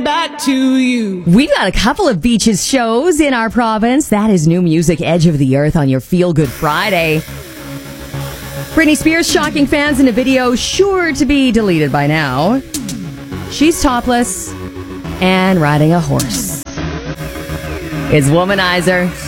back to you. We've got a couple of beaches shows in our province. That is new music, Edge of the Earth, on your Feel Good Friday. Britney Spears shocking fans in a video sure to be deleted by now. She's topless and riding a horse. It's Womanizer.